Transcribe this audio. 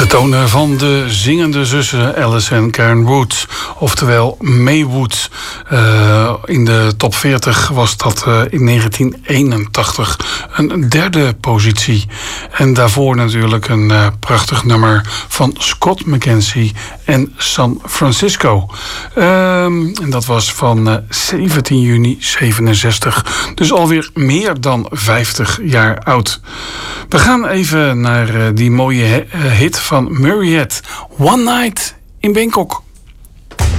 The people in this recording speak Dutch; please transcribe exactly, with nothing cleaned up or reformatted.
De tonen van de zingende zussen Alice en Karen Wood, oftewel Mae Wood. Uh, in de top veertig was dat uh, in negentien eenentachtig een derde positie. En daarvoor natuurlijk een uh, prachtig nummer van Scott McKenzie en San Francisco. Uh, en dat was van uh, zeventien juni zevenenzestig. Dus alweer meer dan vijftig jaar oud. We gaan even naar uh, die mooie hit van Murray Head, One Night in Bangkok.